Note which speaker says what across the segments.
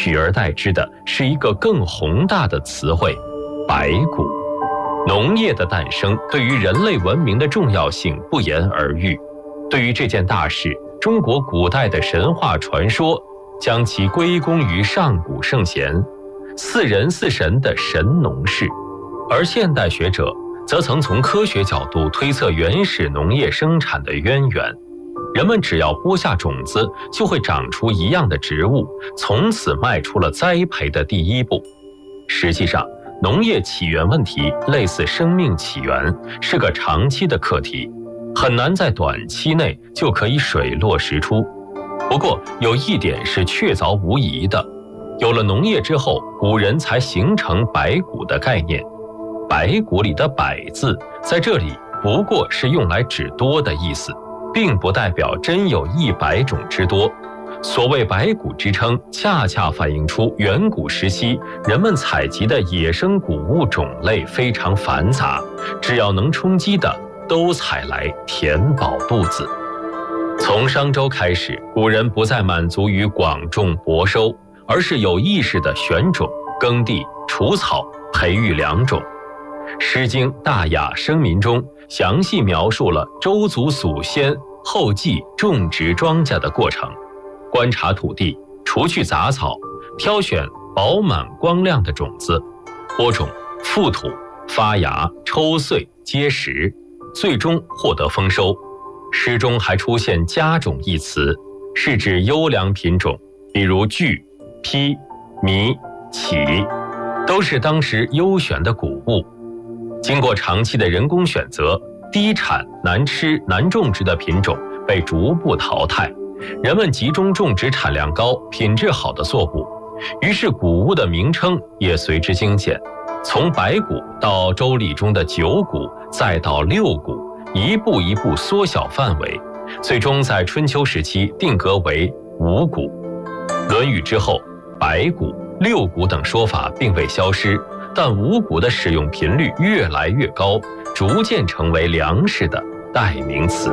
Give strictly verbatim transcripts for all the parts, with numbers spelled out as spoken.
Speaker 1: 取而代之的是一个更宏大的词汇——白骨。农业的诞生对于人类文明的重要性不言而喻。对于这件大事，中国古代的神话传说将其归功于上古圣贤，似人似神的神农氏，而现代学者则曾从科学角度推测原始农业生产的渊源。人们只要播下种子，就会长出一样的植物，从此迈出了栽培的第一步。实际上，农业起源问题类似生命起源，是个长期的课题，很难在短期内就可以水落石出。不过有一点是确凿无疑的，有了农业之后，古人才形成百谷的概念。百谷里的百字在这里不过是用来指多的意思，并不代表真有一百种之多。所谓百谷之称，恰恰反映出远古时期人们采集的野生谷物种类非常繁杂，只要能充饥的都采来填饱肚子。从商周开始，古人不再满足于广种博收，而是有意识地选种、耕地、除草、培育良种。《诗经·大雅·生民》中详细描述了周族祖先后继种植庄稼的过程，观察土地，除去杂草，挑选饱满光亮的种子，播种、覆土、发芽、抽穗、结实，最终获得丰收。诗中还出现佳种一词，是指优良品种，比如苣、披、糜、杞，都是当时优选的谷物。经过长期的人工选择，低产、难吃、难种植的品种被逐步淘汰，人们集中种植产量高、品质好的作物，于是谷物的名称也随之精简，从白谷到周礼中的九谷，再到六谷，一步一步缩小范围，最终在春秋时期定格为五谷。论语之后，白谷、六谷等说法并未消失，但五谷的使用频率越来越高，逐渐成为粮食的代名词。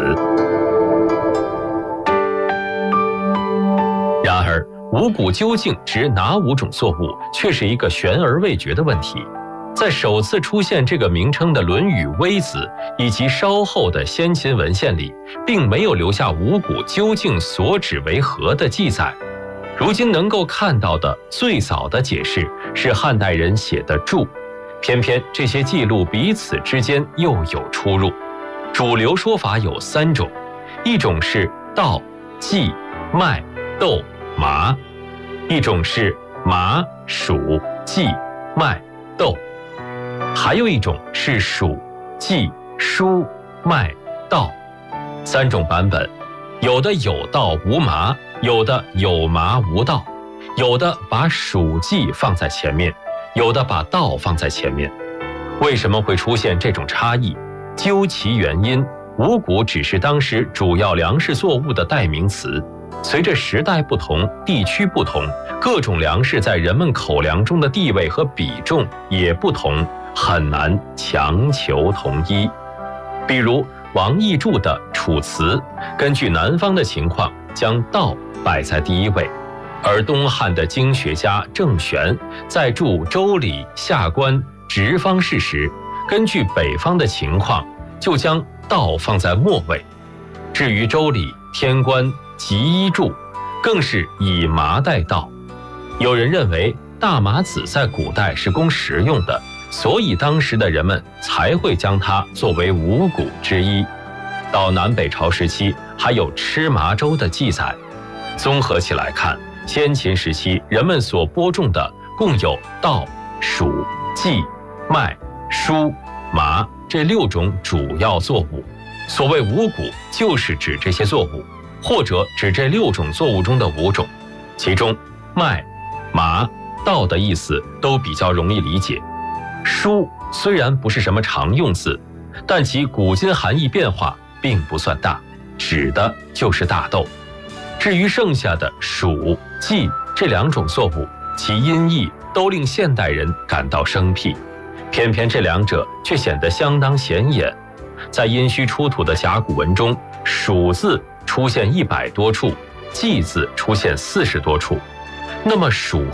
Speaker 1: 然而，五谷究竟指哪五种作物，却是一个悬而未决的问题。在首次出现这个名称的《论语·微子》以及稍后的先秦文献里，并没有留下五谷究竟所指为何的记载。如今能够看到的最早的解释是汉代人写的注，偏偏这些记录彼此之间又有出入。主流说法有三种，一种是稻、稷、麦、豆、麻；一种是麻、黍、稷、麦、豆；还有一种是黍、稷、菽、麦、稻。三种版本，有的有稻无麻，有的有麻无稻，有的把黍稷放在前面，有的把稻放在前面。为什么会出现这种差异？究其原因，五谷只是当时主要粮食作物的代名词，随着时代不同、地区不同，各种粮食在人们口粮中的地位和比重也不同，很难强求统一。比如王逸注的《楚辞》，根据南方的情况，将稻摆在第一位，而东汉的经学家郑玄在注《周礼·下官·直方士》时，根据北方的情况，就将稻放在末位。至于《周礼·天官·集一注》，更是以麻代稻。有人认为大麻籽在古代是供食用的，所以当时的人们才会将它作为五谷之一。到南北朝时期，还有吃麻粥的记载。综合起来看，先秦时期人们所播种的共有稻、黍、稷、麦、菽、麻这六种主要作物。所谓五谷，就是指这些作物，或者指这六种作物中的五种。其中麦、麻、稻的意思都比较容易理解。菽虽然不是什么常用字，但其古今含义变化并不算大，指的就是大豆。至于剩下的黍、稷这两种作物，其音译都令现代人感到生僻，偏偏这两者却显得相当显眼。在殷墟出土的甲骨文中，黍字出现一百多处，稷字出现四十多处。那么黍